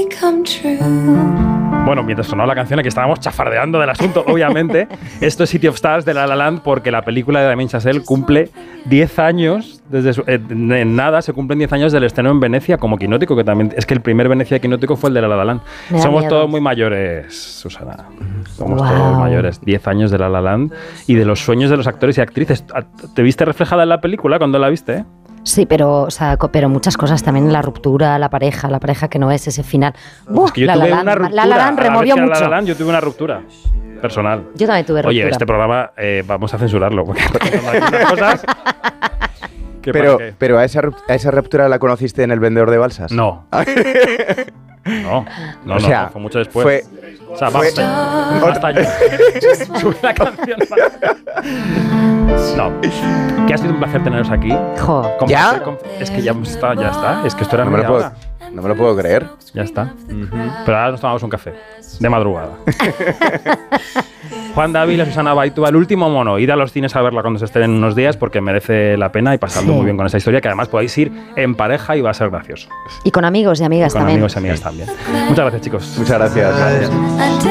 Bueno, mientras sonaba la canción aquí estábamos chafardeando del asunto, obviamente. Esto es City of Stars de La La Land porque la película de Damien Chazelle cumple 10 años, en nada se cumplen 10 años del estreno en Venecia como Quinótico, que también es que el primer Venecia Quinótico fue el de La La Land. Somos todos muy mayores, Susana. Somos todos mayores. 10 años de La La Land y de los sueños de los actores y actrices. ¿Te viste reflejada en la película cuando la viste? Sí, pero muchas cosas también, la ruptura, la pareja que no es ese final. Es que yo tuve una ruptura. La La Land removió mucho. La La Land, yo tuve una ruptura personal. Yo también tuve ruptura. Oye, este programa vamos a censurarlo porque hay unas cosas pero a esa ruptura la conociste en El vendedor de balsas. No. No, o sea, fue mucho después. Basta ya. Sube la canción. No, que ha sido un placer teneros aquí. ¿Ya? Es que ya está. Es que esto era no me lo puedo creer. Ya está. Pero ahora nos tomamos un café. De madrugada. Juan Dávila, Susana Baitúa, El último mono. Id a los cines a verla cuando se estén en unos días porque merece la pena y pasarlo muy bien con esta historia, que además podéis ir en pareja y va a ser gracioso. Y con amigos y amigas también. Con amigos y amigas también. Muchas gracias, chicos. Muchas gracias.